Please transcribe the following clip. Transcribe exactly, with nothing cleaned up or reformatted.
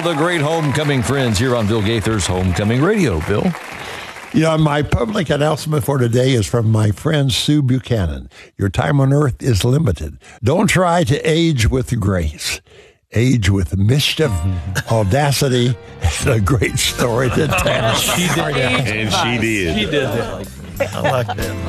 the great homecoming friends here on Bill Gaither's Homecoming Radio. Bill? Yeah, my public announcement for today is from my friend Sue Buchanan. Your time on earth is limited. Don't try to age with grace. Age with mischief, audacity, and a great story to tell. She did. And she did. She did that. I like that.